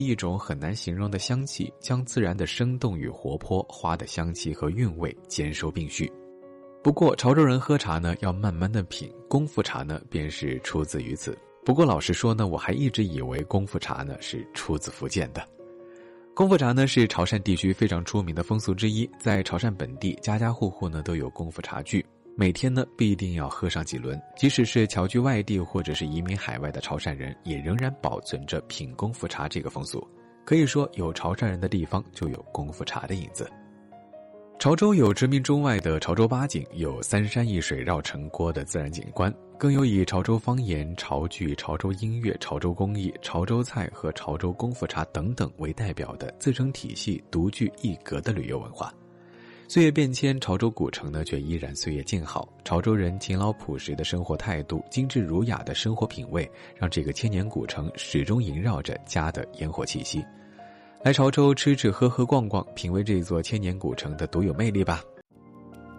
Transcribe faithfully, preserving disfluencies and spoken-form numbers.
一种很难形容的香气，将自然的生动与活泼、花的香气和韵味兼收并蓄。不过潮州人喝茶呢要慢慢的品，功夫茶呢便是出自于此。不过老实说呢，我还一直以为功夫茶呢是出自福建的。功夫茶呢是潮汕地区非常出名的风俗之一，在潮汕本地家家户户呢都有功夫茶具，每天呢必定要喝上几轮，即使是侨居外地或者是移民海外的潮汕人，也仍然保存着品功夫茶这个风俗。可以说有潮汕人的地方就有功夫茶的影子。潮州有驰名中外的潮州八景，有三山一水绕城郭的自然景观，更有以潮州方言、潮剧、潮州音乐、潮州工艺、潮州菜和潮州功夫茶等等为代表的自成体系、独具一格的旅游文化。岁月变迁，潮州古城呢却依然岁月静好。潮州人勤劳朴实的生活态度、精致儒雅的生活品味，让这个千年古城始终萦绕着家的烟火气息。来潮州吃吃喝喝逛逛，品味这座千年古城的独有魅力吧。